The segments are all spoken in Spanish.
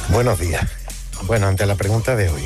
Buenos días. Bueno, ante la pregunta de hoy,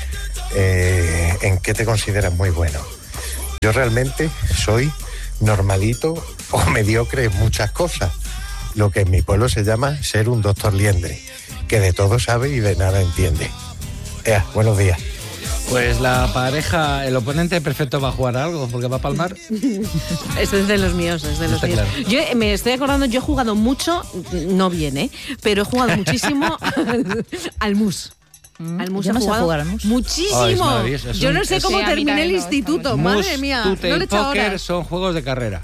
¿en qué te consideras muy bueno? Yo realmente soy normalito o mediocre en muchas cosas. Lo que en mi pueblo se llama ser un doctor liendre, que de todo sabe y de nada entiende. Buenos días. Pues la pareja, el oponente perfecto va a jugar algo, porque va a palmar. Este es de los míos, es de los míos. Claro. Yo me estoy acordando, yo he jugado mucho, no bien, pero he jugado muchísimo al mus. Al mus he jugado jugar al mus. muchísimo. Yo no sé cómo terminé el instituto, madre Mus, mía. tute No le y he echado póker horas. son juegos de carrera.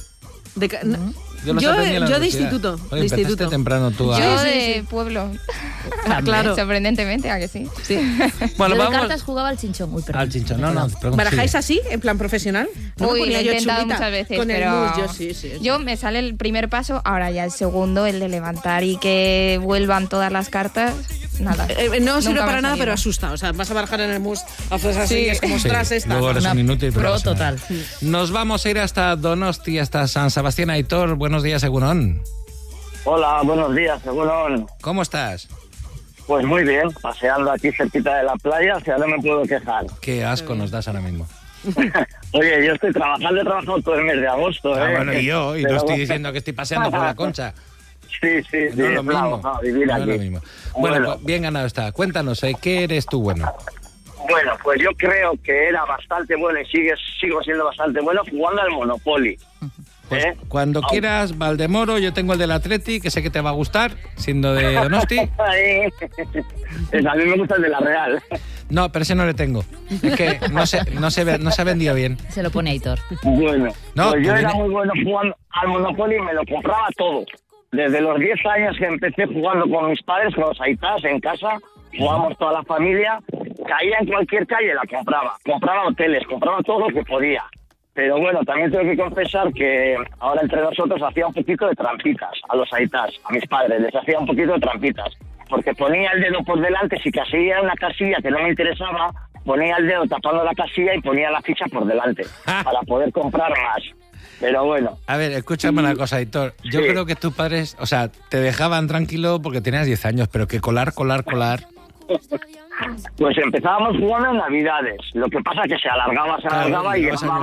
Yo los aprendí en la de universidad. instituto. Oye, De empezaste instituto. temprano tú a... Yo Sí, de sí. pueblo. Claro. Sorprendentemente, ¿a que sí? Sí. Bueno, Yo de vamos cartas jugaba al chinchón. Uy, perdón. al chinchón. No, pregunta, ¿Barajáis sigue. así, en plan profesional? No me Uy, lo ponía he yo intentado chulita muchas veces, con pero... el mus, yo sí. Yo me sale el primer paso, ahora ya el segundo, el de levantar y que vuelvan todas las cartas, nada. No sirve Nunca me para ha nada, salido. pero asusta. O sea, vas a barajar en el mus, haces así, Sí. es como ostras Sí, esta. luego eres Una un inútil. pero pro no pasa nada. total. Nos vamos a ir hasta Donosti, hasta San Sebastián. Aitor, buenos días, Egunon. Hola, buenos días, Egunon. ¿Cómo estás? Pues muy bien, paseando aquí cerquita de la playa, o sea, no me puedo quejar. Qué asco nos das ahora mismo. Oye, yo estoy trabajando, he trabajado todo el mes de agosto, Bueno, y yo, Pero no estoy bueno. diciendo que estoy paseando por la Concha. Sí, No es lo mismo. no, vivir No es aquí. lo mismo. Bueno, pues bien ganado está. Cuéntanos, ¿qué eres tú bueno? Bueno, pues yo creo que era bastante bueno y sigo siendo bastante bueno jugando al Monopoly. Pues cuando quieras, Valdemoro, yo tengo el del Atleti, que sé que te va a gustar, siendo de Donosti. Ahí. A mí me gusta el de la Real. No, pero ese no le tengo. Es que no se ha vendido bien. Se lo pone Aitor. Bueno, No, pues tú yo era vienes- muy bueno jugando al Monopoly y me lo compraba todo. Desde los 10 años que empecé jugando con mis padres, con los aitas en casa, jugábamos toda la familia, caía en cualquier calle, la compraba hoteles, compraba todo lo que podía. Pero bueno, también tengo que confesar que ahora entre nosotros hacía un poquito de trampitas a los aitas, a mis padres, les hacía un poquito de trampitas. Porque ponía el dedo por delante, si caía una casilla que no me interesaba, ponía el dedo tapando la casilla y ponía la ficha por delante, para poder comprar más. Pero bueno. A ver, escúchame una cosa, Aitor. Yo Sí. creo que tus padres, o sea, te dejaban tranquilo porque tenías 10 años, pero que colar. Pues empezábamos jugando en Navidades. Lo que pasa es que se alargaba Claro, y llegabas a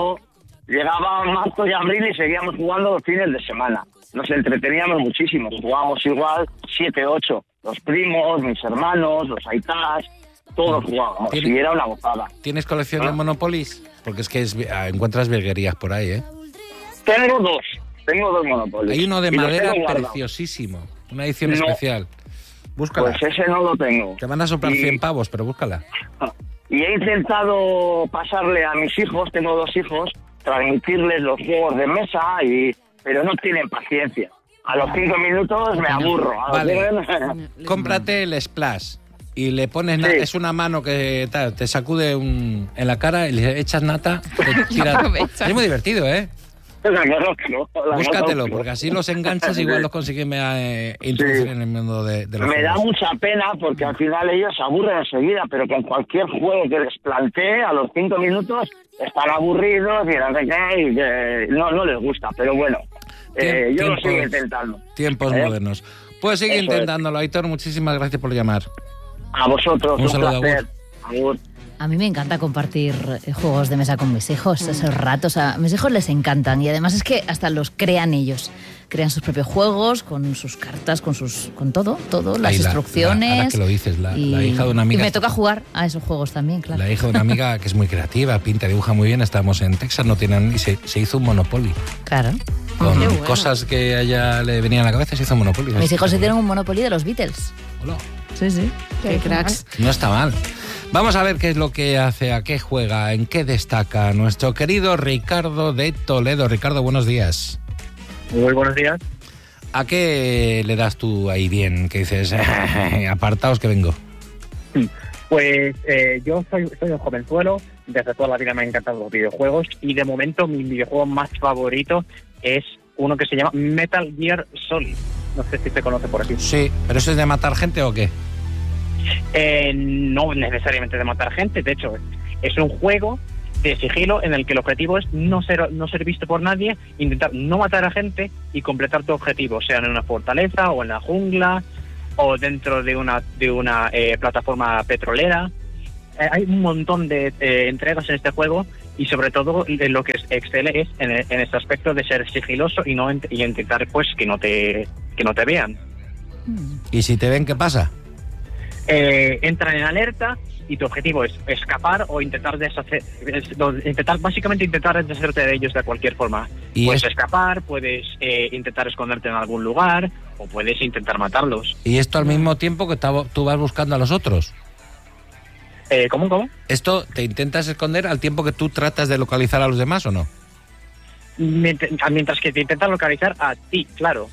llegaba marzo y abril y seguíamos jugando los fines de semana. Nos entreteníamos muchísimo. Jugábamos igual 7, 8. Los primos, mis hermanos, los aitas, todos jugábamos. ¿Tiene- Y era una gozada. ¿Tienes colección de Monopolies? Porque es que encuentras virguerías por ahí, ¿eh? Tengo dos Monopoly. Hay uno de Y los madera tengo guardados. preciosísimo. Una edición No. especial. Búscala. Pues ese no lo tengo. Te van a soplar Y- 100 pavos, pero búscala. Y he intentado pasarle a mis hijos, tengo 2 hijos, transmitirles los juegos de mesa, pero no tienen paciencia. A los 5 minutos me aburro. Vale. Cómprate el Splash y le pones... Sí. Es una mano que te sacude en la cara y le echas nata. Te tira- Aprovecha. es muy divertido, ¿eh? La conozco. Búscatelo, porque así los enganchas igual los consigues introducir Sí. en el mundo de los Me da juegos. mucha pena porque al final ellos se aburren enseguida, pero con cualquier juego que les plantee, a los 5 minutos están aburridos y no sé qué, y que no les gusta. Pero bueno, yo lo sigo intentando. Tiempos ¿Eh? modernos. Pues sigue Eso es. intentándolo, Aitor. Muchísimas gracias por llamar. A vosotros, Un un saludo, placer. Agur. A mí me encanta compartir juegos de mesa con mis hijos, esos ratos. A mis hijos les encantan y además es que hasta los crean ellos. Crean sus propios juegos, con sus cartas, con todo, las Ahí instrucciones. ahora que lo dices, la hija de una amiga... Y me toca jugar a esos juegos también, claro. La hija de una amiga que es muy creativa, pinta, dibuja muy bien. Estábamos en Texas, no tienen y se hizo un Monopoly. Claro. Con Qué bueno. cosas que a ella le venían a la cabeza, se hizo un Monopoly. Mis hijos se hicieron un Monopoly de los Beatles. Hola. Sí, sí. Qué cracks. No está mal. Vamos a ver qué es lo que hace, a qué juega, en qué destaca nuestro querido Ricardo de Toledo. Ricardo, buenos días. Muy buenos días. ¿A qué le das tú ahí bien? Que dices, apartaos que vengo. Pues yo soy un jovenzuelo, desde toda la vida me han encantado los videojuegos y de momento mi videojuego más favorito es uno que se llama Metal Gear Solid. No sé si se conoce por aquí. Sí, ¿pero eso es de matar gente o qué? No necesariamente de matar gente, de hecho es un juego de sigilo en el que el objetivo es no ser visto por nadie, intentar no matar a gente y completar tu objetivo, sea en una fortaleza o en la jungla. o dentro de una plataforma petrolera. Hay un montón de entregas en este juego y sobre todo lo que excele es en este aspecto de ser sigiloso y intentar pues que no te vean. ¿Y si te ven, qué pasa? Entran en alerta y tu objetivo es escapar o intentar básicamente intentar deshacerte de ellos de cualquier forma. Puedes escapar, puedes intentar esconderte en algún lugar o puedes intentar matarlos. ¿Y esto al mismo tiempo que tú vas buscando a los otros? ¿Cómo? ¿Esto te intentas esconder al tiempo que tú tratas de localizar a los demás o no? Mientras que te intentas localizar a ti, claro.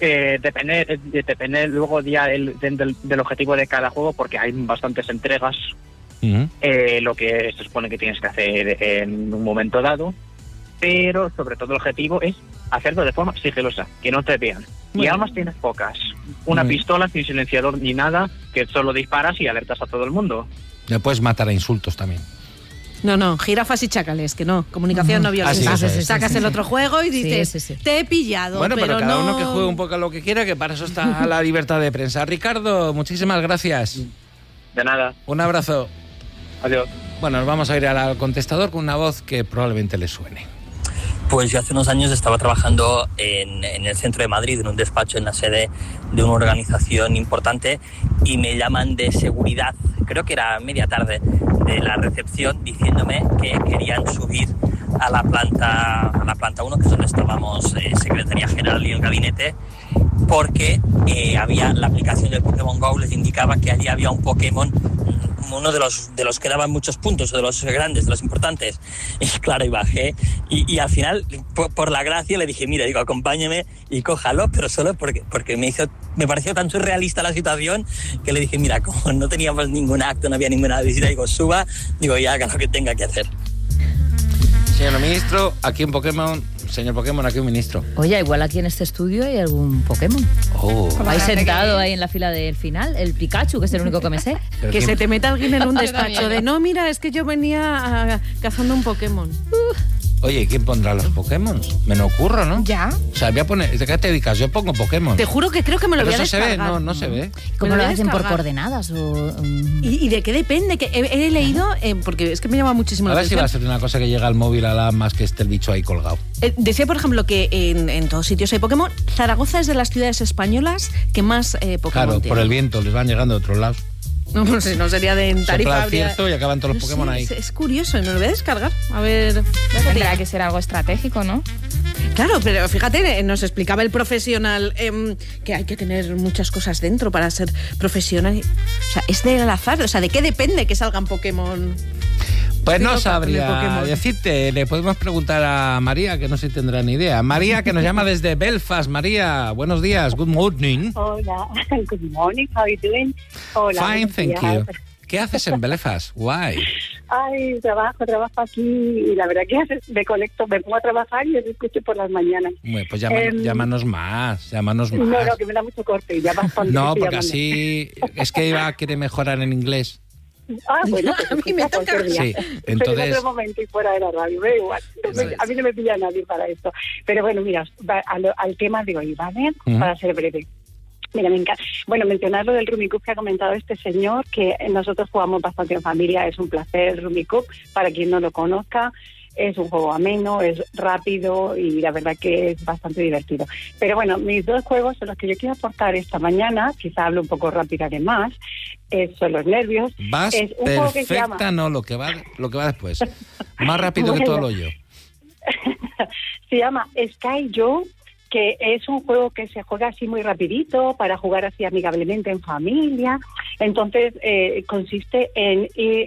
Depende luego ya del objetivo de cada juego, porque hay bastantes entregas. Lo que se supone que tienes que hacer en un momento dado, pero sobre todo el objetivo es hacerlo de forma sigilosa, que no te vean. Y armas tienes pocas. Una pistola sin silenciador ni nada, que solo disparas y alertas a todo el mundo. Le puedes matar a insultos también. No, jirafas y chacales, que no, comunicación no violenta. Sacas el otro juego y dices, te he pillado. Bueno, pero cada uno que juegue un poco a lo que quiera, que para eso está la libertad de prensa. Ricardo, muchísimas gracias. De nada. Un abrazo. Adiós. Bueno, nos vamos a ir al contestador con una voz que probablemente le suene. Pues yo hace unos años estaba trabajando en el centro de Madrid, en un despacho en la sede de una organización importante, y me llaman de seguridad, creo que era media tarde, de la recepción, diciéndome que querían subir a la planta 1, que es donde estábamos Secretaría General y el gabinete, porque había la aplicación del Pokémon GO, les indicaba que allí había un Pokémon, uno de los que daban muchos puntos, o de los grandes, de los importantes. Y claro, y bajé, y al final, por la gracia, le dije, mira, acompáñeme y cójalo, pero solo porque me pareció tan surrealista la situación, que le dije, mira, como no teníamos ningún acto, no había ninguna visita, suba, y haga lo que tenga que hacer. Señor ministro, aquí un Pokémon. Señor Pokémon, aquí un ministro. Oye, igual aquí en este estudio hay algún Pokémon. Ahí sentado, ahí en la fila del final, el Pikachu, que es el único que me sé. Que se te meta alguien en un despacho de, no, mira, es que yo venía cazando un Pokémon. Oye, ¿quién pondrá los Pokémon? Me lo ocurro, ¿no? Ya. O sea, voy a poner... ¿De qué te dedicas? Yo pongo Pokémon. Te juro que creo que me lo voy a descargar. ¿Pero eso se ve? No se ve. ¿Cómo lo hacen? ¿Por coordenadas? ¿Y de qué depende? Que he leído, porque es que me llama muchísimo la atención. A ver si va a ser una cosa que llega al móvil a la más que esté el bicho ahí colgado. Decía, por ejemplo, que en todos sitios hay Pokémon. Zaragoza es de las ciudades españolas que más Pokémon Claro, tiene. por el viento, les van llegando de otros lados. No sería de Tarifa. Cierto y acaban todos los Pokémon ahí. Es curioso, me lo voy a descargar. A ver. Tendrá que ser algo estratégico, ¿no? Claro, pero fíjate, nos explicaba el profesional que hay que tener muchas cosas dentro para ser profesional. O sea, es del azar. O sea, ¿de qué depende que salgan Pokémon? Pues no sabría decirte. Le podemos preguntar a María, que no sé si tendrá ni idea. María, que nos llama desde Belfast. María, buenos días. Good morning. Hola. Good morning. How are you doing? Hola. Fine, thank you. ¿Qué haces en Belfast? Why? Ay, trabajo aquí y la verdad que me conecto, me pongo a trabajar y os escucho por las mañanas. Bueno, pues llámanos más. No, que me da mucho corte. Ya bastante. No, porque así es que Eva quiere mejorar en inglés. Bueno, a mí me toca. Sí, entonces... Pero en otro momento y fuera de la radio, me da igual. A mí no me pilla nadie para esto. Pero bueno, mira, al tema de hoy, ¿vale? Para ser breve. Mira, me encanta. Bueno, mencionar lo del Rummikub que ha comentado este señor, que nosotros jugamos bastante en familia, es un placer el Rummikub, para quien no lo conozca. Es un juego ameno, es rápido y la verdad que es bastante divertido. Pero bueno, mis dos juegos son los que yo quiero aportar esta mañana, quizá hablo un poco rápido además, son los nervios. Vas es un perfecta, juego que se llama... no, lo que va después. Más rápido que todo lo yo. Se llama Sky Joe, que es un juego que se juega así muy rapidito, para jugar así amigablemente en familia. Entonces, consiste en...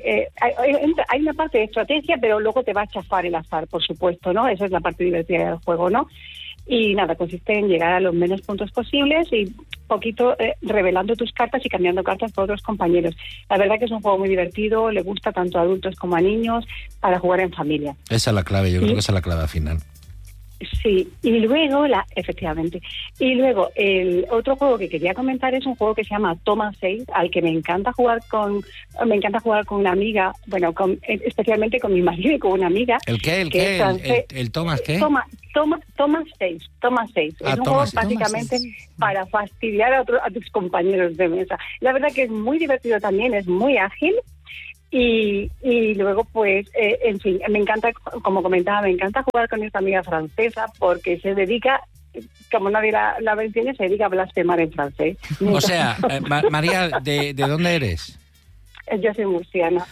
hay una parte de estrategia, pero luego te va a chafar el azar, por supuesto, ¿no? Esa es la parte divertida del juego, ¿no? Y nada, consiste en llegar a los menos puntos posibles y poquito revelando tus cartas y cambiando cartas por otros compañeros. La verdad que es un juego muy divertido, le gusta tanto a adultos como a niños, para jugar en familia. Esa es la clave, yo creo que esa es la clave al final. Sí, y luego, efectivamente. Y luego, el otro juego que quería comentar es un juego que se llama Thomas 6, al que me encanta jugar con una amiga, bueno, especialmente con mi marido y con una amiga. ¿El qué? ¿El Thomas qué? Thomas 6. Es un juego básicamente para fastidiar a tus compañeros de mesa. La verdad que es muy divertido también, es muy ágil. Y luego, pues, en fin, me encanta, como comentaba, me encanta jugar con esta amiga francesa porque se dedica, como nadie la entiende, se dedica a blasfemar en francés. O sea, María, ¿de dónde eres? Yo soy murciana.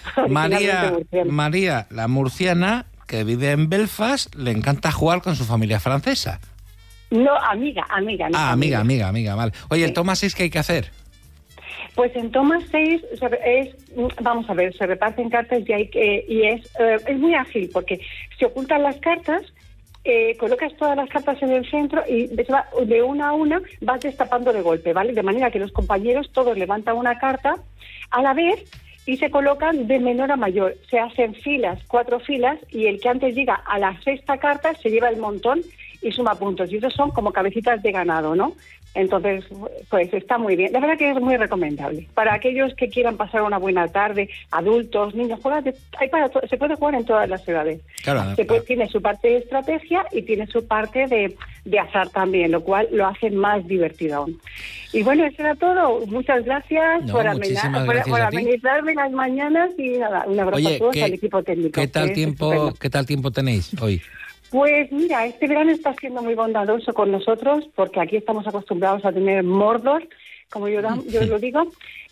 María, la murciana que vive en Belfast, le encanta jugar con su familia francesa. No, amiga. No, amiga, vale. Oye, sí. ¿el Thomas 6 qué hay que hacer? Pues en Thomas 6 vamos a ver, se reparten cartas y es muy ágil porque se ocultan las cartas, colocas todas las cartas en el centro y de una a una vas destapando de golpe, ¿vale? De manera que los compañeros todos levantan una carta a la vez y se colocan de menor a mayor. Se hacen filas, 4 filas, y el que antes llega a la 6ª carta se lleva el montón y suma puntos. Y esos son como cabecitas de ganado, ¿no? Entonces, pues está muy bien. La verdad que es muy recomendable. Para aquellos que quieran pasar una buena tarde, adultos, niños, se puede jugar en todas las edades. Claro. Tiene su parte de estrategia y tiene su parte de azar también, lo cual lo hace más divertido aún. Y bueno, eso era todo. Muchas gracias por amenizarme las mañanas y nada, un abrazo a todos al equipo técnico. ¿Qué tal tiempo tenéis hoy? Pues mira, este verano está siendo muy bondadoso con nosotros porque aquí estamos acostumbrados a tener Mordor, como yo lo digo,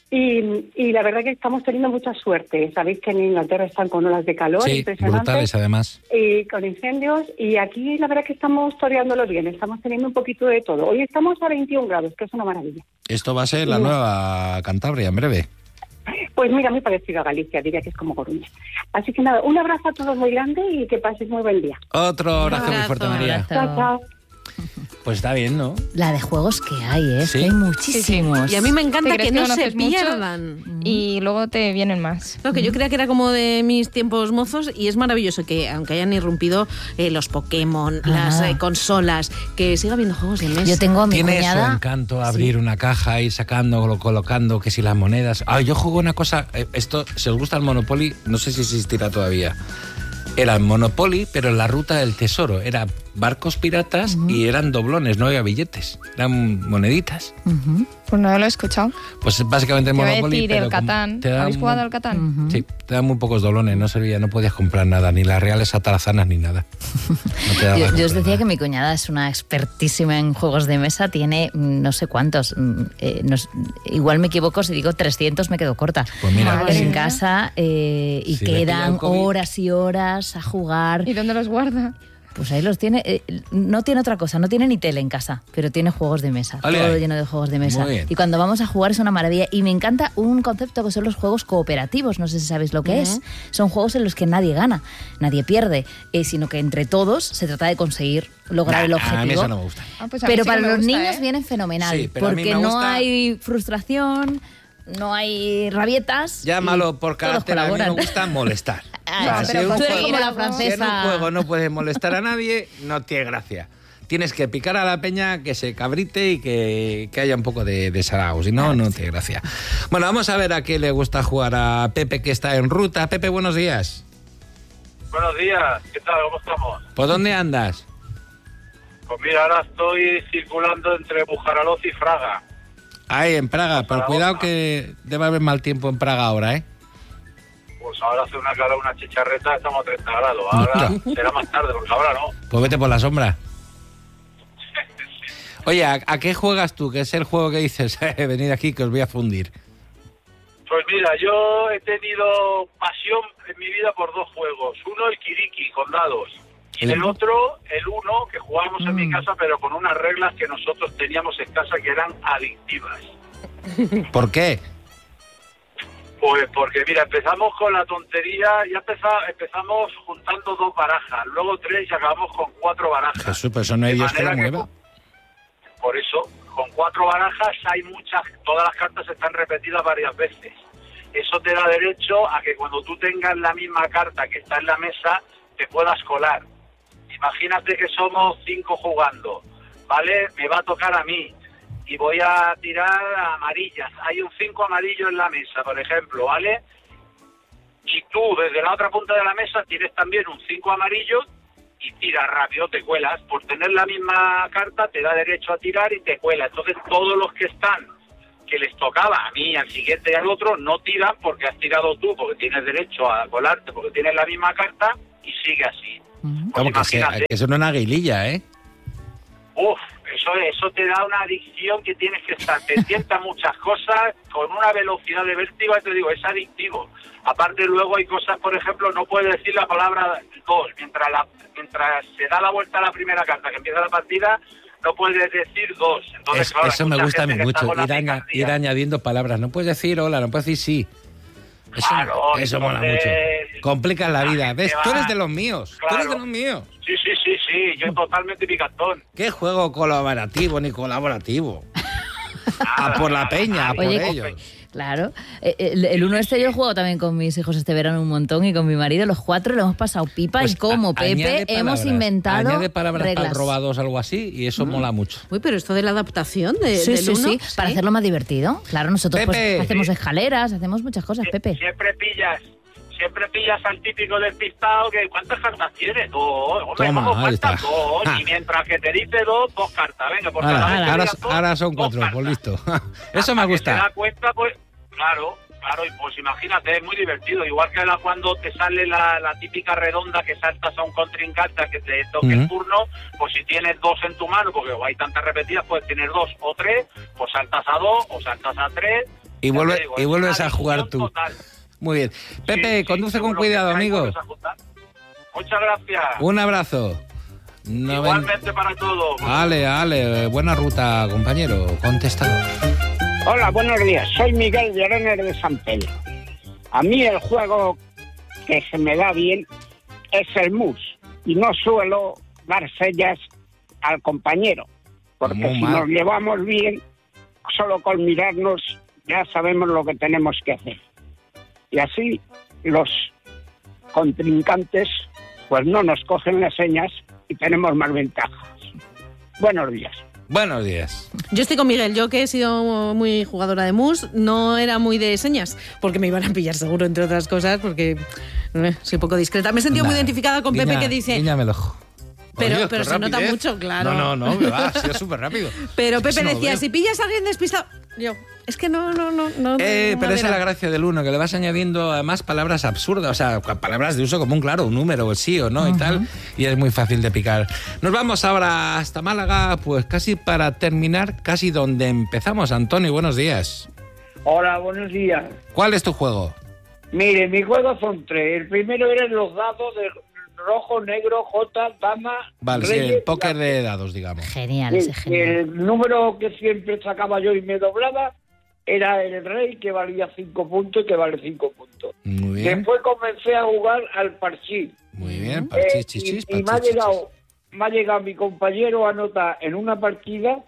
y la verdad que estamos teniendo mucha suerte. Sabéis que en Inglaterra están con olas de calor impresionantes, brutales además, y con incendios, y aquí la verdad que estamos toreándolo bien, estamos teniendo un poquito de todo. Hoy estamos a 21 grados, que es una maravilla. Esto va a ser la nueva Cantabria en breve. Pues mira, muy parecido a Galicia, diría que es como Coruña. Así que nada, un abrazo a todos muy grande y que paséis muy buen día. Otro abrazo muy fuerte, María. Chao. Pues está bien, ¿no? La de juegos que hay, ¿eh? Sí. Que hay muchísimos. Sí. Y a mí me encanta que no se pierdan. Y luego te vienen más. Lo que yo creía que era como de mis tiempos mozos, y es maravilloso que, aunque hayan irrumpido los Pokémon, las consolas, que siga habiendo juegos de mesa. Yo tengo a mi Tiene cuñada... su encanto abrir una caja, ir sacando, colocando, que si las monedas... yo juego una cosa, esto, si os gusta el Monopoly, no sé si existirá todavía. Era el Monopoly, pero en la ruta del tesoro. Era barcos piratas y eran doblones, no había billetes. Eran moneditas. Pues no lo he escuchado. Pues básicamente el Monopoly... Decir, el Catán. ¿Habéis jugado al Catán? Sí, te dan muy pocos doblones, no servía, no podías comprar nada, ni las reales atarazanas ni nada. No yo os decía que mi cuñada es una expertísima en juegos de mesa, tiene no sé cuántos, igual me equivoco, si digo 300 me quedo corta. Pues mira, en casa y quedan horas y horas a jugar. ¿Y dónde los guarda? Pues ahí los tiene. No tiene otra cosa, no tiene ni tele en casa, pero tiene juegos de mesa. Todo lleno de juegos de mesa. Y cuando vamos a jugar es una maravilla. Y me encanta un concepto que son los juegos cooperativos. No sé si sabéis lo que es. Son juegos en los que nadie gana, nadie pierde, sino que entre todos se trata de conseguir lograr el objetivo. A mí eso no me gusta. Pues pero sí para los gusta, niños viene fenomenal, porque no hay frustración, no hay rabietas. Llámalo por carácter, a mí me gusta molestar. Pero tú eres como la francesa. Si en un juego no puedes molestar a nadie, no tiene gracia. Tienes que picar a la peña, que se cabrite y que haya un poco de sarao. Si no, no tiene gracia. Bueno, vamos a ver a qué le gusta jugar a Pepe, que está en ruta. Pepe, buenos días. Buenos días, ¿qué tal? ¿Cómo estamos? ¿Por dónde andas? Pues mira, ahora estoy circulando entre Bujaraloz y Fraga. Ahí, en Praga, pero cuidado que debe haber mal tiempo en Praga ahora, ¿eh? Pues ahora hace una calor, una chicharreta, estamos a 30 grados. Ahora será más tarde, porque ahora no. Pues vete por la sombra. Oye, ¿a qué juegas tú? ¿Qué es el juego que dices? Venid aquí que os voy a fundir. Pues mira, yo he tenido pasión en mi vida por dos juegos. Uno, el Kiriki, con dados. Y el otro, el Uno, que jugábamos en mi casa, pero con unas reglas que nosotros teníamos en casa que eran adictivas. ¿Por qué? Pues porque, mira, empezamos con la tontería, empezamos juntando 2 barajas, luego 3 y acabamos con 4 barajas. Jesús, pero eso no hay Dios que lo mueva. Por eso, con 4 barajas hay todas las cartas están repetidas varias veces. Eso te da derecho a que cuando tú tengas la misma carta que está en la mesa, te puedas colar. imagínate que somos 5 jugando, ¿vale? Me va a tocar a mí y voy a tirar amarillas. Hay un 5 amarillo en la mesa, por ejemplo, ¿vale? Y tú desde la otra punta de la mesa tienes también un 5 amarillo y tiras rápido, te cuelas. Por tener la misma carta te da derecho a tirar y te cuela. Entonces todos los que están, que les tocaba a mí, al siguiente y al otro, no tiran porque has tirado tú, porque tienes derecho a colarte, porque tienes la misma carta y sigue así. Como que eso no es una guililla, ¿eh? Uf, eso te da una adicción que tienes que estar pendiente a muchas cosas con una velocidad de vértigo, te digo, es adictivo. Aparte luego hay cosas, por ejemplo, no puedes decir la palabra 2, mientras se da la vuelta a la primera carta que empieza la partida, no puedes decir 2. Entonces, claro, eso me gusta a mí mucho, ir añadiendo palabras. No puedes decir hola, no puedes decir sí. Eso mola mucho. Complica la vida. ¿Ves? Tú eres de los míos. Claro. Tú eres de los míos. Sí, yo totalmente picantón. ¿Qué juego colaborativo ni colaborativo? A por la peña, a por ellos. Claro. El uno yo juego también con mis hijos este verano un montón y con mi marido. Los 4 lo hemos pasado pipa pues y como Pepe hemos inventado añade palabras reglas. Para robados, algo así, y eso mola mucho. Uy, pero esto de la adaptación del uno... Sí, para hacerlo más divertido. Claro, nosotros pues, hacemos escaleras, hacemos muchas cosas, Pepe. Siempre pillas al típico despistado que ¿cuántas cartas tienes? 2. Hombre, Toma, ¿cómo ahí faltan está. 2? Y mientras que te dice 2 cartas. Venga, por ahora son 4, pues listo. Eso me gusta. Te das cuenta, pues, claro, y pues imagínate, es muy divertido. Igual que cuando te sale la típica redonda que saltas a un contrincante que te toque el turno, pues si tienes 2 en tu mano, porque hay tantas repetidas, puedes tener 2 o 3, pues saltas a 2 o saltas a 3. Y vuelves a jugar tú. Total. Muy bien. Pepe, conduce con cuidado, amigo. Muchas gracias. Un abrazo. Igualmente para todos. Ale, buena ruta, compañero. Contestador. Hola, buenos días. Soy Miguel Llorones de San Pedro. A mí el juego que se me da bien es el mus. Y no suelo dar sellas al compañero. Porque si nos llevamos bien, solo con mirarnos ya sabemos lo que tenemos que hacer. Y así los contrincantes pues no nos cogen las señas y tenemos más ventajas. Buenos días. Buenos días. Yo estoy con Miguel, yo que he sido muy jugadora de mus, no era muy de señas, porque me iban a pillar seguro, entre otras cosas, porque soy poco discreta. Me he sentido muy identificada con Pepe que dice... Guiñame el ojo. Pero se nota mucho, claro. No, que va, ha sido súper rápido. Pero Pepe decía, si pillas a alguien despistado... Yo, es que no. Pero esa es la gracia del uno, que le vas añadiendo además palabras absurdas, o sea, palabras de uso común, claro, un número, sí o no y tal, y es muy fácil de picar. Nos vamos ahora hasta Málaga, pues casi para terminar, casi donde empezamos. Antonio, buenos días. Hola, buenos días. ¿Cuál es tu juego? Mire, mis juegos son 3. El primero eran los dados de rojo, negro, jota, dama, vale, reyes, sí, el póker de dados, digamos. Genial, ese genial. El número que siempre sacaba yo y me doblaba era el rey, que valía 5 puntos y que vale 5 puntos. Muy bien. Después comencé a jugar al parchís. Muy bien, parchís, y me ha llegado mi compañero a anotar en una partida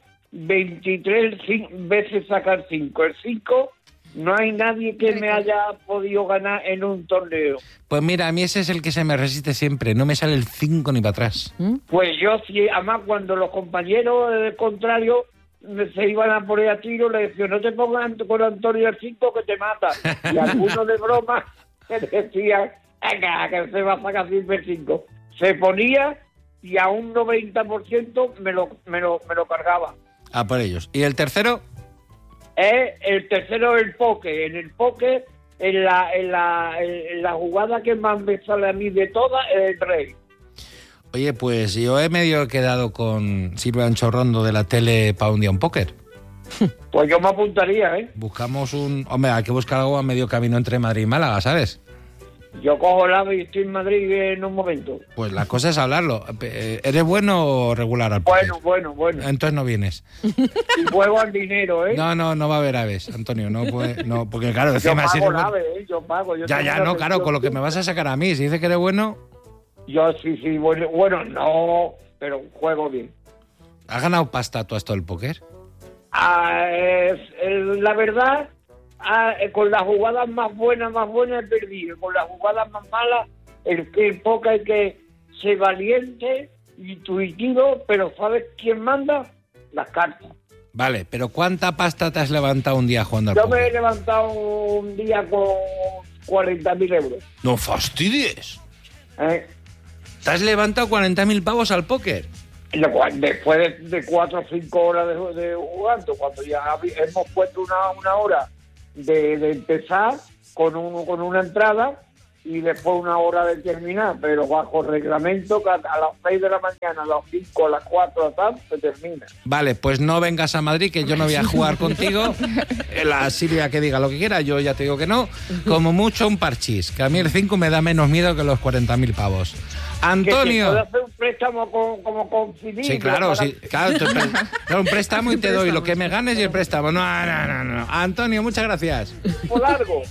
23 veces sacar 5. El 5... no hay nadie que me haya podido ganar en un torneo. Pues mira, a mí ese es el que se me resiste siempre. No me sale el 5 ni para atrás. Pues yo, además, cuando los compañeros del contrario se iban a poner a tiro, le decía, no te pongas con Antonio el 5 que te mata. Y algunos de broma me decían, venga, que se va a sacar siempre el 5. Se ponía y a un 90% me lo cargaba. A por ellos. ¿Y el tercero? El tercero es el póker. En el póker, en la jugada que más me sale a mí de todas, es el rey. Oye, pues yo he medio quedado con Silvia Anchorrondo de la tele para un día un póker. Pues yo me apuntaría, ¿eh? Buscamos Hombre, hay que buscar algo a medio camino entre Madrid y Málaga, ¿sabes? Yo cojo el ave y estoy en Madrid en un momento. Pues la cosa es hablarlo. ¿Eres bueno o regular al póker? Bueno. Entonces no vienes. Y juego al dinero, ¿eh? No va a haber aves, Antonio. No, porque claro, encima yo si pago eres el ave, ¿eh? Yo pago. No, claro, con lo que me vas a sacar a mí. Si dices que eres bueno... Yo sí, bueno, no, pero juego bien. ¿Has ganado pasta tú a esto del póker? La verdad... con las jugadas más buenas he perdido. Con las jugadas más malas, el póker hay que ser valiente intuitivo, pero ¿sabes quién manda? Las cartas. Vale, pero ¿cuánta pasta te has levantado un día jugando al Yo me póker? he levantado un día con 40.000 euros. No fastidies. ¿Eh? ¿Te has levantado 40.000 pavos al póker? Después de 4 o 5 horas de jugando, cuando ya hemos puesto una hora de empezar con una entrada y después una hora de terminar, pero bajo reglamento que a las 6 de la mañana, a las 5, a las 4, se termina. Vale, pues no vengas a Madrid, que yo no voy a jugar contigo. La Silvia que diga lo que quiera, yo ya te digo que no. Como mucho un parchís, que a mí el 5 me da menos miedo que los 40.000 pavos. Antonio. ¿Que puedo hacer un préstamo como con Filipe? Sí, claro, sí. Claro, un préstamo y te doy lo que me ganes y el préstamo. No. Antonio, muchas gracias. Por largo.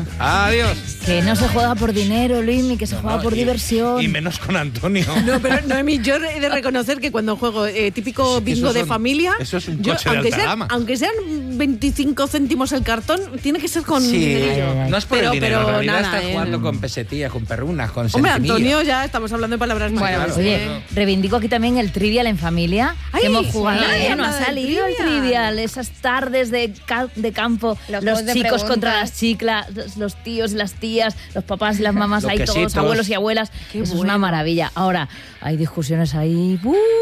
Adiós. Que no se juega por dinero, Luismi, que se juega por diversión. Y menos con Antonio. No, pero Noemí, yo he de reconocer que cuando juego típico bingo de familia, eso es un yo, coche de alta gama. aunque sean 25 céntimos el cartón, tiene que ser con Sí, dinero. no es por el dinero, en realidad nada, estás jugando con pesetillas, con perrunas, con Hombre, centimillo. Antonio, ya estamos hablando de palabras mayores. Oye, reivindico aquí también el Trivial en familia. Ay, que hemos jugado. sí, No ha del salido el Trivial. Esas tardes de campo, Los los juegos de chicos preguntas. contra las chicas, los tíos y las tías, los papás y las mamás, Los ahí todos, quesitos. abuelos y abuelas. Qué Eso es bueno. una maravilla. Ahora, hay discusiones ahí.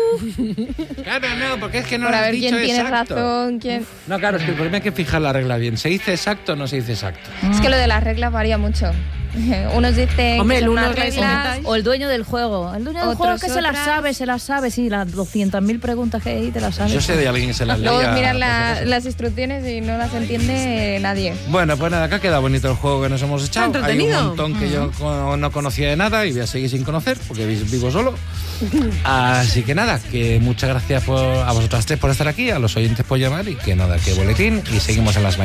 Claro, no, porque es que no Por lo a has ver dicho quién tiene exacto. razón, quién... No, claro, es que el problema es que fijar la regla bien. ¿Se dice exacto o no se dice exacto? Es que lo de las reglas varía mucho. Unos dicen Hombre, que el son uno unas es reglas... O el dueño del juego. El dueño del juego Otros que se las sabe. Sí, las 200.000 preguntas que hay, te las sabes. Yo sé de alguien que se las leía. Luego miran por si acaso. las instrucciones y no las entiende nadie. Bueno, pues nada, acá ha quedado bonito el juego que nos hemos echado. Hay un entretenido. montón que yo no conocía de nada y voy a seguir sin conocer porque vivo solo. Así que nada, que muchas gracias a vosotras tres por estar aquí, a los oyentes por llamar y que nada, que boletín y seguimos en las mañanas.